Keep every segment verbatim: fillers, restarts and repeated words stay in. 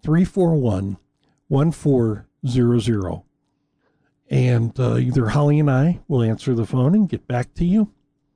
three four one, one four zero zero. And uh, either Holly and I will answer the phone and get back to you.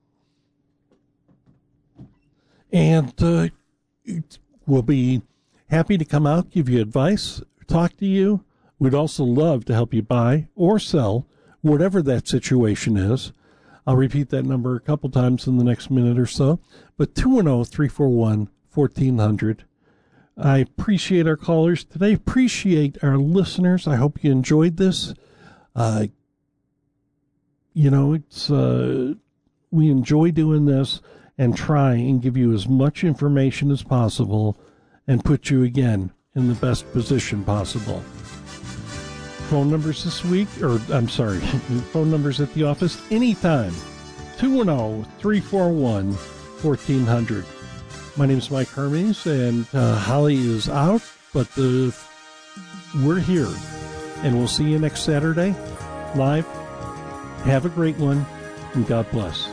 And uh, we'll be happy to come out, give you advice, talk to you. We'd also love to help you buy or sell, whatever that situation is. I'll repeat that number a couple times in the next minute or so. But two one zero, three four one, one four zero zero. I appreciate our callers today. Appreciate our listeners. I hope you enjoyed this. Uh, you know, it's uh, we enjoy doing this and try and give you as much information as possible and put you, again, in the best position possible. Phone numbers this week, or I'm sorry, phone numbers at the office anytime, two one zero, three four one, one four zero zero. My name is Mike Hermes, and uh, Holly is out, but the, we're here. And we'll see you next Saturday, live. Have a great one, and God bless.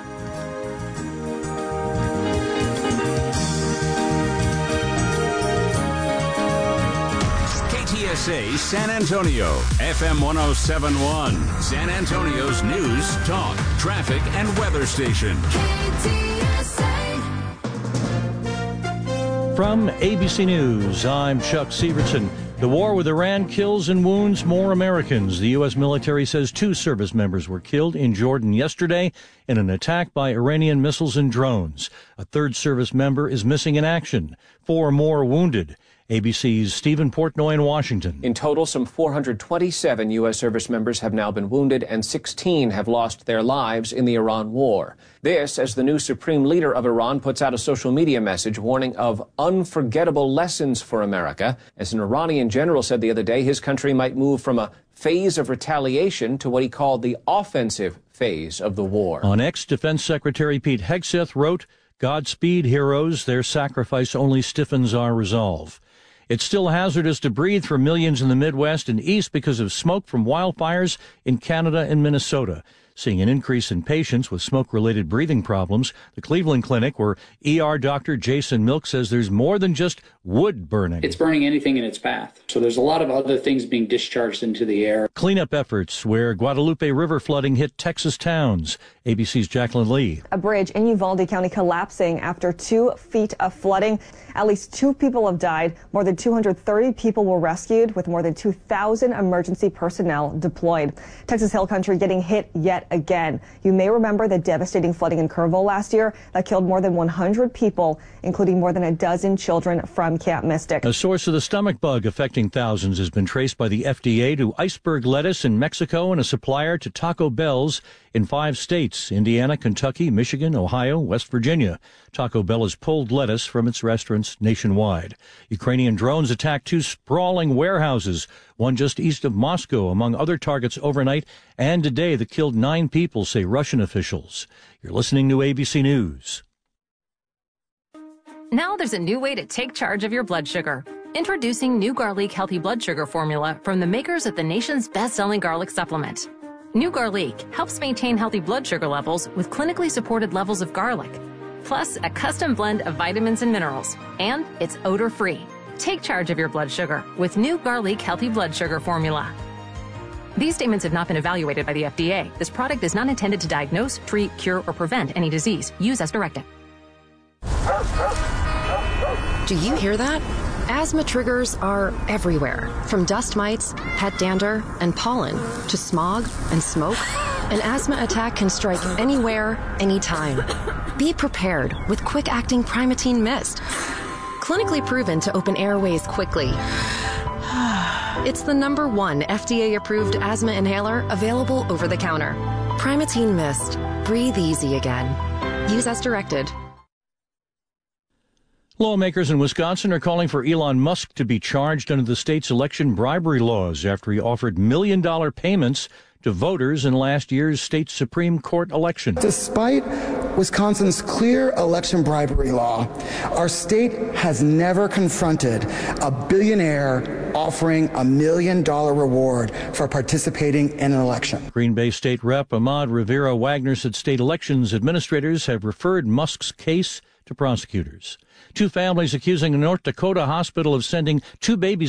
K T S A San Antonio, F M one oh seven point one, San Antonio's news, talk, traffic, and weather station. K T S A. From A B C News, I'm Chuck Severson. The war with Iran kills and wounds more Americans. The U S military says two service members were killed in Jordan yesterday in an attack by Iranian missiles and drones. A third service member is missing in action. Four more wounded. A B C's Stephen Portnoy in Washington. In total, some four hundred twenty-seven U S service members have now been wounded and sixteen have lost their lives in the Iran war. This, as the new supreme leader of Iran puts out a social media message warning of unforgettable lessons for America. As an Iranian general said the other day, his country might move from a phase of retaliation to what he called the offensive phase of the war. On X, Defense Secretary Pete Hegseth wrote, "Godspeed, heroes. Their sacrifice only stiffens our resolve." It's still hazardous to breathe for millions in the Midwest and East because of smoke from wildfires in Canada and Minnesota. Seeing an increase in patients with smoke-related breathing problems, the Cleveland Clinic, where E R Doctor Jason Milk says there's more than just wood burning. It's burning anything in its path. So there's a lot of other things being discharged into the air. Cleanup efforts where Guadalupe River flooding hit Texas towns. A B C's Jacqueline Lee. A bridge in Uvalde County collapsing after two feet of flooding. At least two people have died. More than two hundred thirty people were rescued, with more than two thousand emergency personnel deployed. Texas Hill Country getting hit yet again. You may remember the devastating flooding in Kerrville last year that killed more than one hundred people, including more than a dozen children from Camp Mystic. A source of the stomach bug affecting thousands has been traced by the F D A to iceberg lettuce in Mexico and a supplier to Taco Bell's in five states: Indiana, Kentucky, Michigan, Ohio, West Virginia. Taco Bell has pulled lettuce from its restaurants nationwide. Ukrainian drones attacked two sprawling warehouses, one just east of Moscow, among other targets overnight and today that killed nine people, say Russian officials. You're listening to A B C News. Now there's a new way to take charge of your blood sugar. Introducing new Garlic Healthy Blood Sugar Formula from the makers of the nation's best-selling garlic supplement. New Garlic helps maintain healthy blood sugar levels with clinically supported levels of garlic, plus a custom blend of vitamins and minerals, and it's odor-free. Take charge of your blood sugar with new Garlic Healthy Blood Sugar Formula. These statements have not been evaluated by the F D A. This product is not intended to diagnose, treat, cure, or prevent any disease. Use as directed. Do you hear that? Asthma triggers are everywhere, from dust mites, pet dander, and pollen, to smog and smoke. An asthma attack can strike anywhere, anytime. Be prepared with quick-acting Primatene Mist. Clinically proven to open airways quickly. It's the number one F D A-approved asthma inhaler available over the counter. Primatene Mist. Breathe easy again. Use as directed. Lawmakers in Wisconsin are calling for Elon Musk to be charged under the state's election bribery laws after he offered million-dollar payments to voters in last year's state Supreme Court election. Despite Wisconsin's clear election bribery law, our state has never confronted a billionaire offering a million-dollar reward for participating in an election. Green Bay State Rep Ahmad Rivera Wagner said state elections administrators have referred Musk's case to prosecutors. Two families accusing a North Dakota hospital of sending two babies